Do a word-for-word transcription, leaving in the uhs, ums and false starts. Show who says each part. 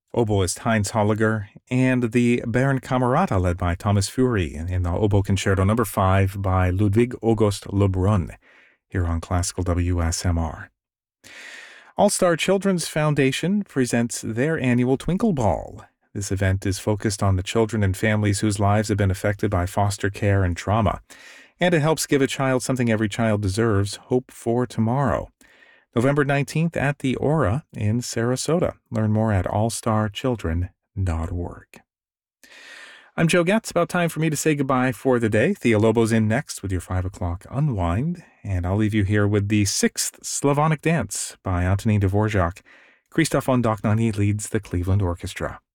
Speaker 1: oboist Heinz Holliger, and the Baron Camerata led by Thomas Fury in the Oboe Concerto number five by Ludwig August Lebrun here on Classical W S M R. All-Star Children's Foundation presents their annual Twinkle Ball. This event is focused on the children and families whose lives have been affected by foster care and trauma, and it helps give a child something every child deserves, hope for tomorrow. November nineteenth at the Aura in Sarasota. Learn more at all star children dot org. I'm Joe Getz. About time for me to say goodbye for the day. Thea Lobo's in next with your five o'clock unwind, and I'll leave you here with the sixth Slavonic Dance by Antonin Dvorak. Krzysztof von Dohnanyi leads the Cleveland Orchestra.